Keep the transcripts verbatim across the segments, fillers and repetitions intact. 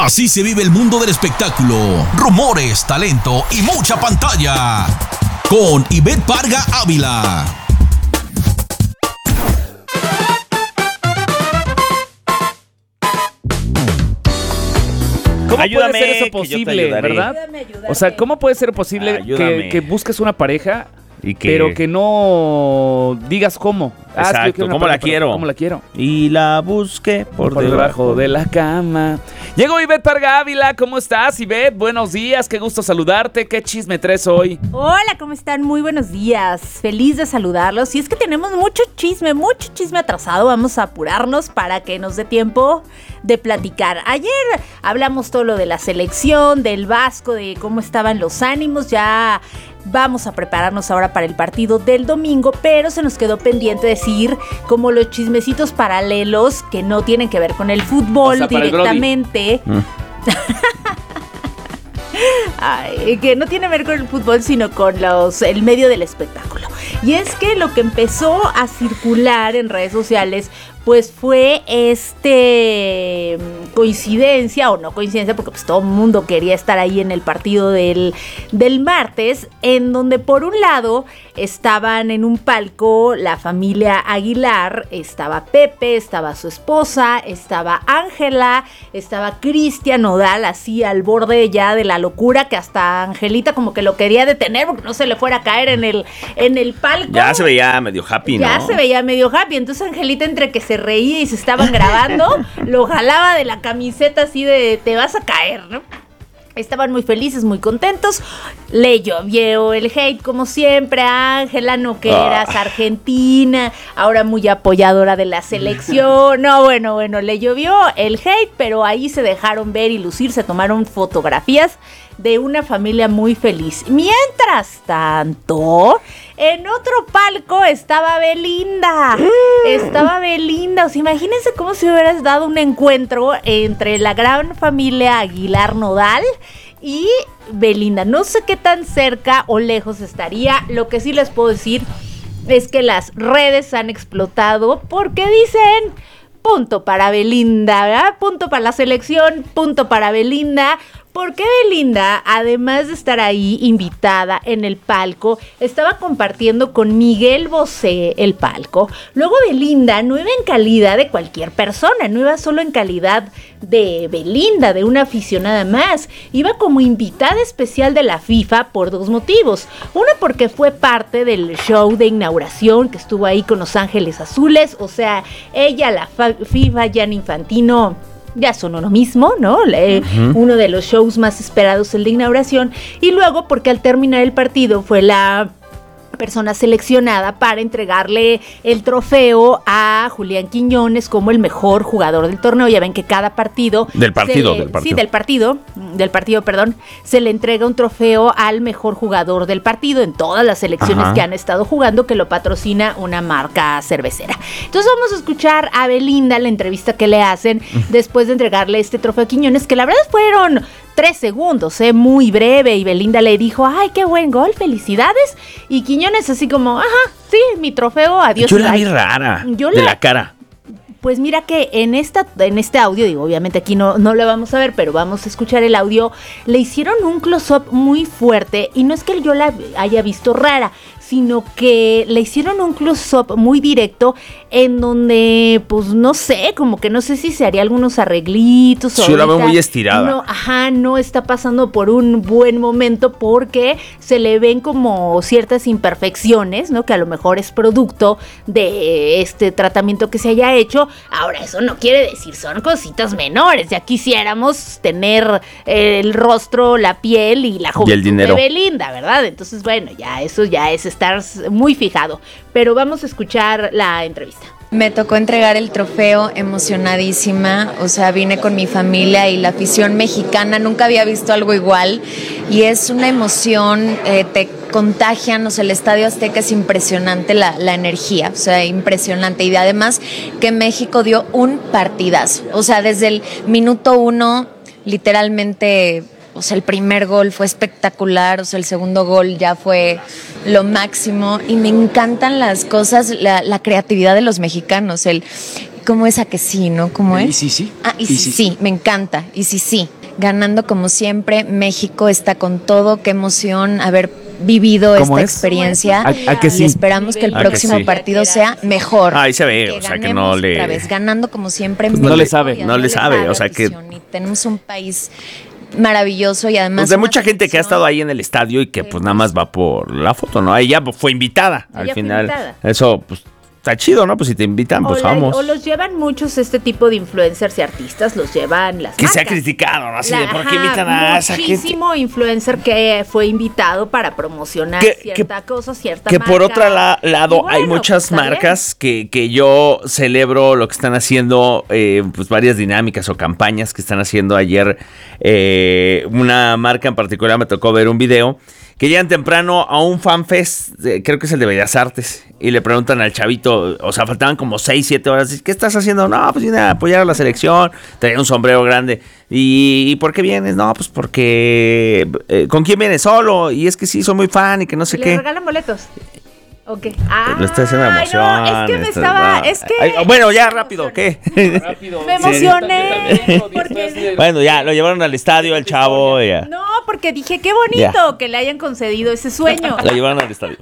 Así se vive el mundo del espectáculo. Rumores, talento y mucha pantalla. Con Ivette Parga Ávila. ¿Cómo ayúdame, puede ser eso posible, verdad? Ayúdame, ayúdame. O sea, ¿cómo puede ser posible que, que busques una pareja, y que... pero que no digas cómo? Exacto, ah, es que yo quiero una ¿cómo la pareja, quiero? ¿Cómo la quiero? Y la busqué por, Por debajo. debajo de la cama. Llegó Ivette Parga Ávila. ¿Cómo estás, Ivette? Buenos días, qué gusto saludarte. ¿Qué chisme traes hoy? Hola, ¿cómo están? Muy buenos días. Feliz de saludarlos. Y es que tenemos mucho chisme, mucho chisme atrasado. Vamos a apurarnos para que nos dé tiempo de platicar. Ayer hablamos todo lo de la selección, del Vasco, de cómo estaban los ánimos. Ya vamos a prepararnos ahora para el partido del domingo, pero se nos quedó pendiente decir como los chismecitos paralelos que no tienen que ver con el fútbol, o sea, directamente. Mm. Ay, que no tiene que ver con el fútbol, sino con los el medio del espectáculo. Y es que lo que empezó a circular en redes sociales pues fue este coincidencia o no coincidencia, porque pues todo el mundo quería estar ahí en el partido del, del martes, en donde por un lado estaban en un palco la familia Aguilar, estaba Pepe, estaba su esposa, estaba Ángela, estaba Cristian Nodal, así al borde ya de la locura, que hasta Angelita como que lo quería detener porque no se le fuera a caer en el, en el palco. Ya se veía medio happy, ¿no? Ya se veía medio happy, entonces Angelita entre que se reía y se estaban grabando, lo jalaba de la camiseta así de te vas a caer, ¿no? Estaban muy felices, muy contentos. Le llovió el hate como siempre a Ángela, no que eras ah. argentina, ahora muy apoyadora de la selección. No, bueno, bueno, le llovió el hate, pero ahí se dejaron ver y lucir, se tomaron fotografías de una familia muy feliz. Mientras tanto, en otro palco estaba Belinda. Estaba Belinda. O sea, imagínense cómo si hubieras dado un encuentro entre la gran familia Aguilar Nodal y Belinda. No sé qué tan cerca o lejos estaría. Lo que sí les puedo decir es que las redes han explotado porque dicen punto para Belinda, ¿verdad? Punto para la selección, punto para Belinda. Porque Belinda, además de estar ahí invitada en el palco, estaba compartiendo con Miguel Bosé el palco. Luego Belinda no iba en calidad de cualquier persona, no iba solo en calidad de Belinda, de una aficionada más. Iba como invitada especial de la FIFA por dos motivos. Una, porque fue parte del show de inauguración que estuvo ahí con Los Ángeles Azules. O sea, ella, la FIFA, Gianni Infantino, ya son uno mismo, ¿no? Uh-huh. Uno de los shows más esperados, el de inauguración. Y luego porque al terminar el partido fue la persona seleccionada para entregarle el trofeo a Julián Quiñones como el mejor jugador del torneo. Ya ven que cada partido del partido, se, del partido. Sí, del partido, del partido, perdón, se le entrega un trofeo al mejor jugador del partido en todas las selecciones Ajá. que han estado jugando, que lo patrocina una marca cervecera. Entonces vamos a escuchar a Belinda, la entrevista que le hacen después de entregarle este trofeo a Quiñones, que la verdad fueron tres segundos, ¿eh? Muy breve, y Belinda le dijo, ay, qué buen gol, felicidades, y Quiñones así como, ajá, sí, mi trofeo, adiós. Yo la vi rara, Yo de la, la cara. Pues mira que en esta en este audio, digo, obviamente aquí no, no lo vamos a ver, pero vamos a escuchar el audio, le hicieron un close-up muy fuerte, y no es que yo la haya visto rara, sino que le hicieron un close-up muy directo en donde, pues no sé, como que no sé si se haría algunos arreglitos. Sí, la veo muy estirada. No, ajá, no está pasando por un buen momento porque se le ven como ciertas imperfecciones, ¿no? Que a lo mejor es producto de este tratamiento que se haya hecho. Ahora, eso no quiere decir, son cositas menores. Ya quisiéramos tener el rostro, la piel y la juventud de Belinda, ¿verdad? Entonces, bueno, ya eso ya es estar muy fijado, pero vamos a escuchar la entrevista. Me tocó entregar el trofeo emocionadísima, o sea, vine con mi familia y la afición mexicana, nunca había visto algo igual y es una emoción, eh, te contagian, o sea, el Estadio Azteca es impresionante la, la energía, o sea, impresionante, y además que México dio un partidazo, o sea, desde el minuto uno, literalmente, o sea, el primer gol fue espectacular, o sea, el segundo gol ya fue lo máximo y me encantan las cosas, la, la creatividad de los mexicanos, el ¿Cómo es a que sí, no? ¿Cómo es? Y sí, sí. Ah, y sí, sí, me encanta. Y sí, sí. Ganando como siempre, México está con todo. Qué emoción haber vivido esta es? experiencia. ¿A, a que sí? Y esperamos que el ¿A que próximo sí? partido sea mejor. Ahí se ve, Que o sea, que ganemos no le... otra vez, ganando como siempre. Pues no México, le sabe. y No le sabe, o sea, que- afición, y tenemos un país maravilloso y además... Pues de una mucha gente que ha afición. estado ahí en el estadio y que pues nada más va por la foto, ¿no? Ella fue invitada al Ella fue final. invitada. Eso, pues, está chido, ¿no? Pues si te invitan, pues o, la- vamos. o los llevan muchos este tipo de influencers y artistas, los llevan las Que se ha marcas. criticado, ¿no? Así La- de por qué ajá, invitan a esa gente. muchísimo influencer que fue invitado para promocionar Que- cierta cosa, cierta Que marca. por otro la- lado Y bueno, hay muchas está bien. marcas que, que yo celebro lo que están haciendo, eh, pues varias dinámicas o campañas que están haciendo ayer. Eh, una marca en particular me tocó ver un video que llegan temprano a un fanfest, eh, creo que es el de Bellas Artes, y le preguntan al chavito, o sea, faltaban como seis, siete horas, ¿qué estás haciendo? No, pues vine a apoyar a la selección, traía un sombrero grande. ¿Y, ¿y por qué vienes? No, pues porque... eh, ¿con quién vienes? Solo, y es que sí, soy muy fan y que no sé ¿Le qué. regalan boletos? Ok. Ah, Lo estoy haciendo de emoción. No, es que me esto- estaba... no. Es que... Ay, bueno, ya rápido, ¿qué? Rápido. Me emocioné, porque- Bueno, ya, lo llevaron al estadio, el chavo, ya. No, porque dije, qué bonito que le hayan concedido ese sueño. La llevaron al estadio.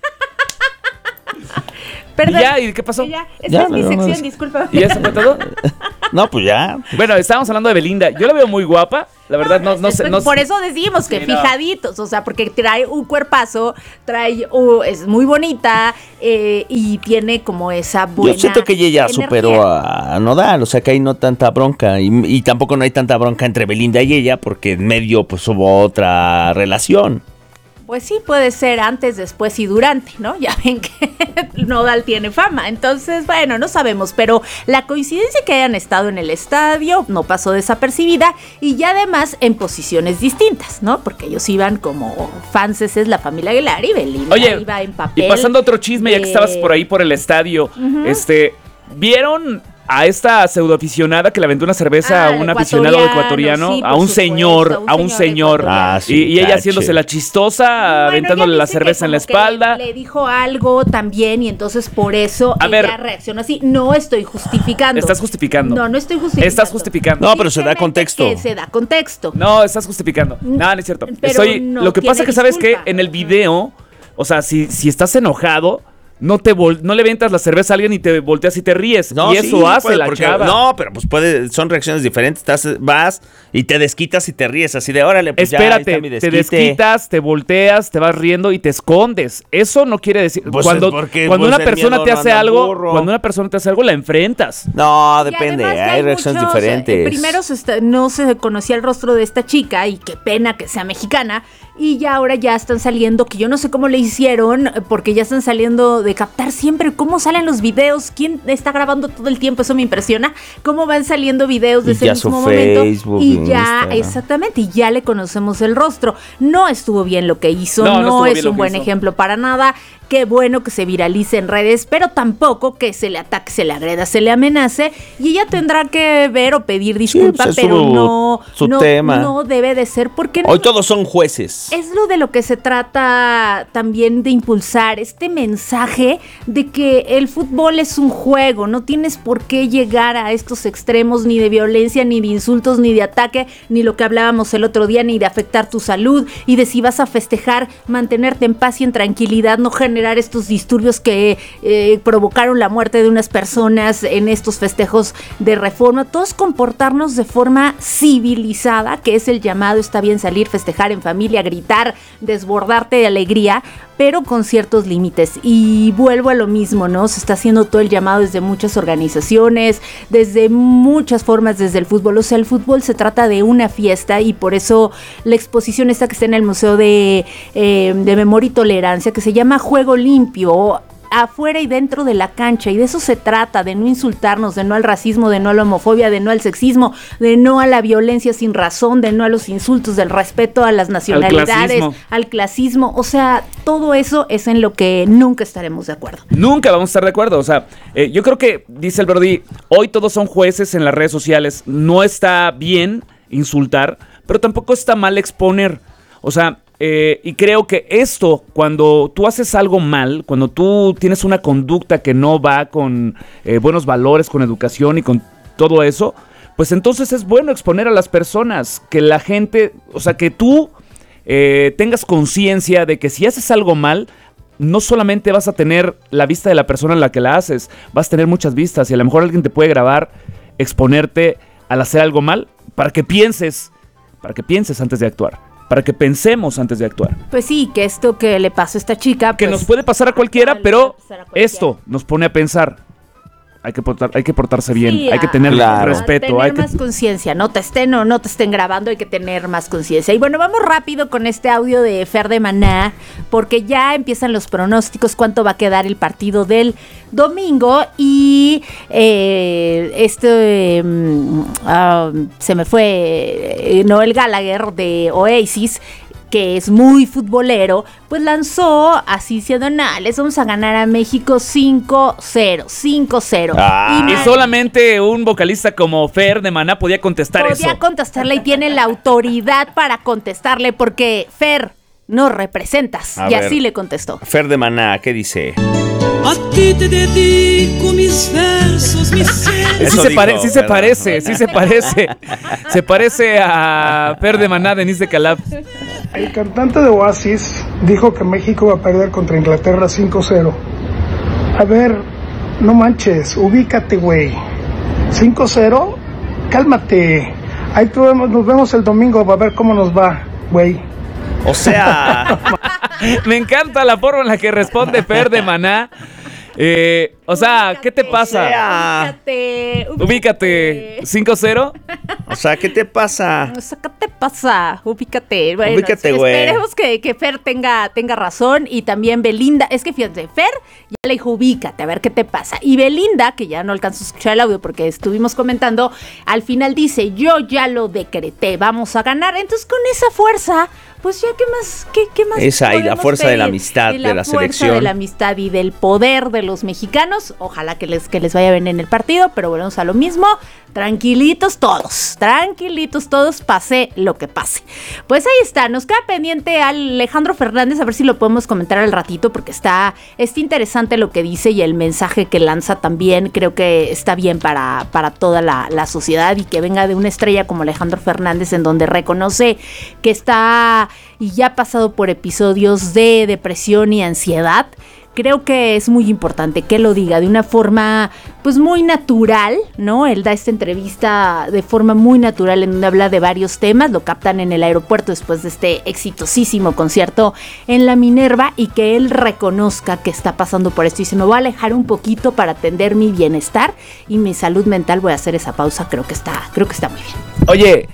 Perdón. ¿Y ya? ¿Y qué pasó? Y ya, esta Ya, es mi no, no, sección, no. disculpa. ¿Y eso fue todo? No, pues ya. Bueno, estábamos hablando de Belinda. Yo la veo muy guapa. La verdad, no, no sé. Pues No, por eso decimos que Sí, no. fijaditos, o sea, porque trae un cuerpazo, trae, uh, es muy bonita eh, y tiene como esa buena Yo siento que ella ya energía. superó a Nodal, o sea que ahí no tanta bronca. Y, y tampoco no hay tanta bronca entre Belinda y ella, porque en medio pues hubo otra relación. Pues sí, puede ser antes, después y durante, ¿no? Ya ven que Nodal tiene fama, entonces, bueno, no sabemos, pero la coincidencia que hayan estado en el estadio no pasó desapercibida y ya además en posiciones distintas, ¿no? Porque ellos iban como fanses, es la familia Aguilar y Belinda Oye, iba en papel. y pasando a otro chisme, ya que de- estabas por ahí por el estadio, este, ¿vieron a esta pseudoaficionada que le aventó una cerveza Ah, a un el aficionado ecuatoriano, ecuatoriano? sí, a por un supuesto, señor, a un señor. ecuatoriano. Ah, sí, y, y ella cache. haciéndose la chistosa, Bueno, aventándole ella la dice que cerveza en la como que espalda. Le, le dijo algo también y entonces por eso A ella ver. reaccionó así. No estoy justificando. Estás justificando. No, no estoy justificando. Estás justificando. No, pero se da Simplemente contexto. que se da contexto. No, estás justificando. No, no es cierto. Pero Estoy, no lo que pasa tiene que sabes que disculpa. en el video, o sea, si, si estás enojado, no te vol- no le ventas la cerveza a alguien y te volteas y te ríes. y sí, eso hace puede, la porque- chava. No, pero pues puede, son reacciones diferentes. Estás, vas y te desquitas y te ríes así de órale, pues ya, ahí Espérate, está mi te desquite. desquitas, te volteas, te vas riendo y te escondes. Eso no quiere decir Pues, cuando, porque, cuando pues, una el persona miedo te no hace anda algo, burro. cuando una persona te hace algo la enfrentas. No, Y depende, además ya hay reacciones muchos, eh, diferentes. Primero se está- no se conocía el rostro de esta chica y qué pena que sea mexicana. Y ya ahora ya están saliendo, que yo no sé cómo le hicieron, porque ya están saliendo de captar siempre cómo salen los videos, quién está grabando todo el tiempo, eso me impresiona. Cómo van saliendo videos de Y ese ya su mismo momento. Facebook, Y ya, Instagram. exactamente, y ya le conocemos el rostro. No estuvo bien lo que hizo, No, no no, estuvo bien es lo un que buen hizo. ejemplo para nada. Qué bueno que se viralice en redes, pero tampoco que se le ataque, se le agreda, se le amenace. Y ella tendrá que ver o pedir disculpas, pues es pero su- no, su no, tema. no debe de ser porque no- Hoy todos son jueces. es lo de lo que se trata también de impulsar, este mensaje de que el fútbol es un juego, no tienes por qué llegar a estos extremos ni de violencia, ni de insultos, ni de ataque, ni lo que hablábamos el otro día, ni de afectar tu salud, y de si vas a festejar, mantenerte en paz y en tranquilidad, no generar estos disturbios que eh, provocaron la muerte de unas personas en estos festejos de Reforma, todos comportarnos de forma civilizada, que es el llamado. Está bien salir, festejar en familia, gritar, desbordarte de alegría, pero con ciertos límites. Y vuelvo a lo mismo, ¿no? Se está haciendo todo el llamado desde muchas organizaciones, desde muchas formas, desde el fútbol. O sea, el fútbol se trata de una fiesta y por eso la exposición esta que está en el Museo de, eh, de Memoria y Tolerancia, que se llama Juego Limpio, afuera y dentro de la cancha, y de eso se trata, de no insultarnos, de no al racismo, de no a la homofobia, de no al sexismo, de no a la violencia sin razón, de no a los insultos, del respeto a las nacionalidades, clasismo. al clasismo, o sea, todo eso es en lo que nunca estaremos de acuerdo. Nunca vamos a estar de acuerdo. O sea, eh, yo creo que, dice el Brody, hoy todos son jueces en las redes sociales. No está bien insultar, pero tampoco está mal exponer. O sea, eh, y creo que esto, cuando tú haces algo mal, cuando tú tienes una conducta que no va con eh, buenos valores, con educación y con todo eso, pues entonces es bueno exponer a las personas, que la gente, o sea, que tú eh, tengas conciencia de que si haces algo mal, no solamente vas a tener la vista de la persona en la que la haces, vas a tener muchas vistas y a lo mejor alguien te puede grabar, exponerte al hacer algo mal, para que pienses, para que pienses antes de actuar, para que pensemos antes de actuar. Pues sí, que esto que le pasó a esta chica, Que pues, nos puede pasar a cualquiera, le pero puede pasar a cualquiera. esto nos pone a pensar. Hay que, portar, hay que portarse bien, Sí, hay que a- tener Claro. respeto. tener hay que... más conciencia, no te estén o no te estén grabando, hay que tener más conciencia. Y bueno, vamos rápido con este audio de Fer de Maná, porque ya empiezan los pronósticos, cuánto va a quedar el partido del domingo. Y eh, este, mm, ah, se me fue eh, Noel Gallagher de Oasis, que es muy futbolero, pues lanzó así diciendo, nah, les vamos a ganar a México cinco cero, cinco cero. Ah. Y ma- solamente un vocalista como Fer de Maná podía contestar podía eso. contestarle y tiene la autoridad para contestarle porque Fer, nos representas. A y ver. así le contestó. Fer de Maná, ¿qué dice? A ti te dedico mis versos, mis Sí, Eso se, dijo, pare- sí se ¿verdad? parece, sí se parece. Se parece a Fer de Maná, Denise de Calaf. El cantante de Oasis dijo que México va a perder contra Inglaterra cinco cero. A ver, no manches, ubícate, güey. ¿cinco cero? Cálmate. Ahí tú vemos- nos vemos el domingo, a ver cómo nos va, güey. O sea, Me encanta la forma en la que responde Fer de Maná. Eh, o sea, ¿qué te pasa? Ubícate. Ubícate. ¿cinco cero? o sea, ¿qué te pasa? O sea, ¿qué te pasa? Ubícate. Bueno, Ubícate, güey. esperemos que, que Fer tenga, tenga razón y también Belinda. Es que fíjate, Fer ya le dijo ubícate, a ver qué te pasa. Y Belinda, que ya no alcanzó a escuchar el audio porque estuvimos comentando, al final dice, yo ya lo decreté, vamos a ganar. Entonces con esa fuerza, pues ya qué más, qué, qué más Esa y la podemos fuerza de la pedir? amistad, Y de la fuerza selección. de la amistad y del poder de los mexicanos. Ojalá que les, que les vaya bien en el partido, pero volvemos a lo mismo. Tranquilitos todos, tranquilitos todos, pase lo que pase. Pues ahí está, nos queda pendiente Alejandro Fernández, a ver si lo podemos comentar al ratito, porque está, está interesante lo que dice y el mensaje que lanza también, creo que está bien para, para toda la, la sociedad, y que venga de una estrella como Alejandro Fernández, en donde reconoce que está y ya ha pasado por episodios de depresión y ansiedad. Creo que es muy importante que lo diga de una forma pues muy natural, ¿no? Él da esta entrevista de forma muy natural en donde habla de varios temas, lo captan en el aeropuerto después de este exitosísimo concierto en la Minerva, y que él reconozca que está pasando por esto y dice, me voy a alejar un poquito para atender mi bienestar y mi salud mental, voy a hacer esa pausa, creo que está, creo que está muy bien. Oye,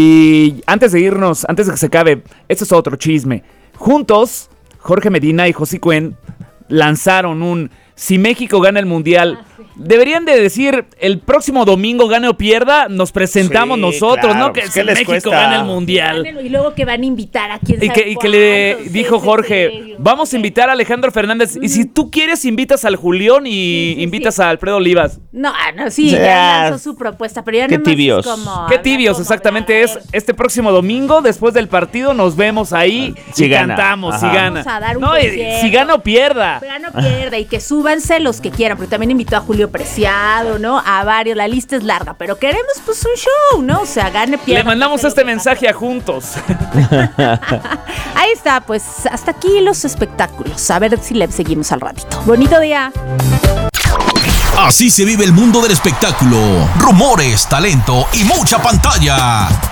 y antes de irnos, antes de que se acabe, esto es otro chisme. Juntos, Jorge Medina y José Cuen lanzaron un si México gana el Mundial. Deberían de decir, el próximo domingo gane o pierda, nos presentamos Sí, nosotros, claro, ¿no? Que pues, si ¿qué les México cuesta? gana el Mundial. Y luego que van a invitar a quien Y que, y que le dijo Jorge, vamos a invitar a Alejandro Fernández. Y si tú quieres, invitas al Julián y Sí, sí, invitas sí. a Alfredo Olivas. No, no, sí, Ya. ya lanzó su propuesta, pero ya Qué nada más es tibios. como, Qué habla tibios, como exactamente. de, a Es ver, este próximo domingo, después del partido, nos vemos ahí Si y gana. cantamos, Ajá. si gana. Vamos a dar un No, y concierto. si gana o pierda. Gana o pierda, y que súbanse los que quieran, porque también invitó a Julio Preciado, ¿no? A varios, la lista es larga, pero queremos pues un show, ¿no? O sea, gane, pierda. Le mandamos pase lo este que mensaje pase. a Juntos. Ahí está, pues hasta aquí los espectáculos. A ver si le seguimos al ratito. Bonito día. Así se vive el mundo del espectáculo. Rumores, talento y mucha pantalla.